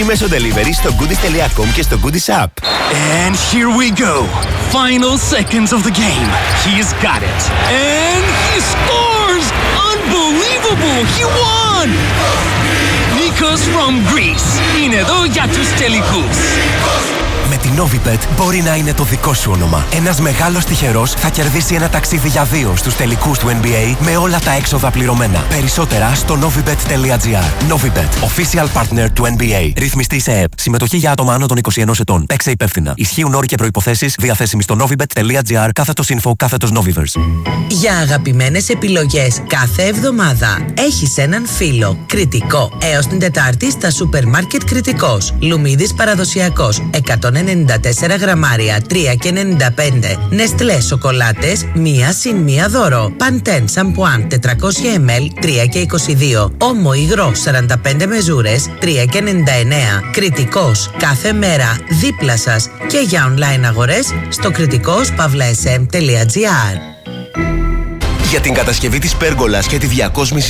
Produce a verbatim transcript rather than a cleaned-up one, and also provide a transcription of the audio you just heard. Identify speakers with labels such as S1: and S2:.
S1: Μέσω delivery στο goodies τελεία com και στο Goodies App.
S2: And here we go. Final seconds of the game. He's got it. And he scores! Unbelievable! He won! Nikos from Greece. Είναι εδώ για τους τελικούς.
S3: Με την Novibet μπορεί να είναι το δικό σου όνομα. Ένας μεγάλος τυχερός θα κερδίσει ένα ταξίδι για δύο στους τελικούς του N B A με όλα τα έξοδα πληρωμένα. Περισσότερα στο novibet τελεία gr. Novibet, official partner του N B A. Ρυθμιστή σε ΕΕΠ. Συμμετοχή για άτομα άνω των είκοσι ενός ετών. Παίξε υπεύθυνα. Ισχύουν όροι και προϋποθέσεις διαθέσιμοι στο novibet τελεία gr κάθετος info κάθετος noviverse.
S4: Για αγαπημένες επιλογές κάθε εβδομάδα έχεις έναν φίλο. Κριτικό. Έως την Τετάρτη στα σούπερ μάρκετ Κριτικός. Λουμίδης παραδοσιακός εκατόν ενενήντα τέσσερα γραμμάρια τρία και ενενήντα πέντε. Νεστλέ σοκολάτες μία συν μία δώρο. Παντέν σαμπουάν τετρακόσια μιλιλίτρα τρία και είκοσι δύο. Όμο υγρό σαράντα πέντε μεζούρες τρία και ενενήντα εννέα. Κριτικός κάθε μέρα δίπλα σας και για online αγορές στο κριτικός παύλα ες εμ τελεία τζι άρ.
S1: Για την κατασκευή της πέργολας και τη διακόσμηση